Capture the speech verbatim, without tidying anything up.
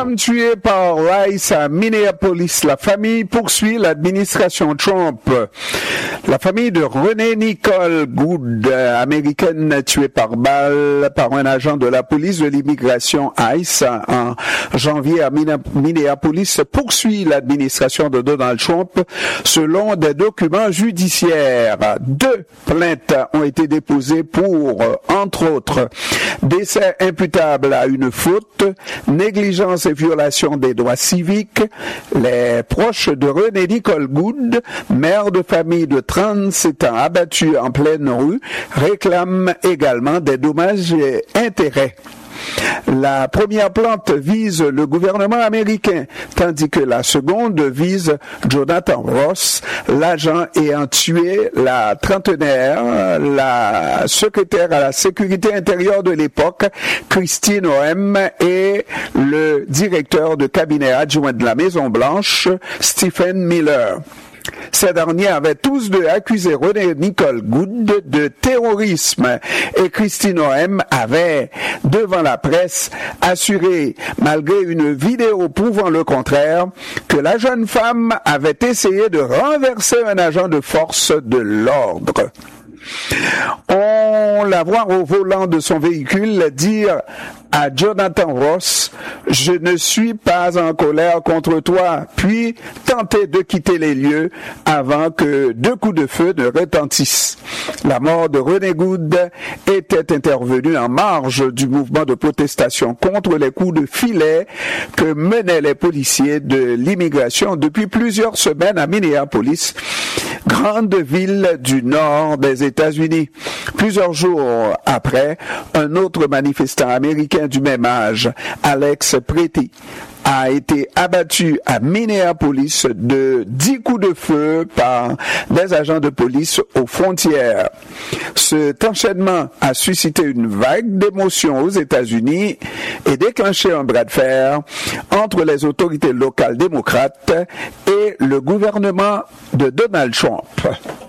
femme tuée par l'ICE à Minneapolis. La famille poursuit l'administration Trump. La famille de Renée Nicole Good, américaine tuée par balle par un agent de la police de l'immigration ICE en janvier à Minneapolis, poursuit l'administration de Donald Trump selon des documents judiciaires. Deux plaintes ont été déposées pour, entre autres, décès imputable à une faute, négligence et violation des droits civiques. Les proches de Renée Nicole Good, mère de famille de trente-sept ans abattue en pleine rue, réclament également des dommages et intérêts. La première plainte vise le gouvernement américain, tandis que la seconde vise Jonathan Ross, l'agent ayant tué la trentenaire, la secrétaire à la sécurité intérieure de l'époque, Kristi Noem, et le directeur de cabinet adjoint de la Maison-Blanche, Stephen Miller. Ces derniers avaient tous deux accusé Renée Nicole Good de terrorisme et Kristi Noem avait, devant la presse, assuré, malgré une vidéo prouvant le contraire, que la jeune femme avait essayé de renverser un agent de force de l'ordre. On la voit au volant de son véhicule dire à Jonathan Ross, « Je ne suis pas en colère contre toi », puis tenter de quitter les lieux avant que deux coups de feu ne retentissent. La mort de Renée Good était intervenue en marge du mouvement de protestation contre les coups de filet que menaient les policiers de l'immigration depuis plusieurs semaines à Minneapolis, grande ville du nord des États-Unis. Plusieurs jours après, un autre manifestant américain du même âge, Alex Pretty, a été abattu à Minneapolis de dix coups de feu par des agents de police aux frontières. Cet enchaînement a suscité une vague d'émotions aux États-Unis et déclenché un bras de fer entre les autorités locales démocrates et le gouvernement de Donald Trump.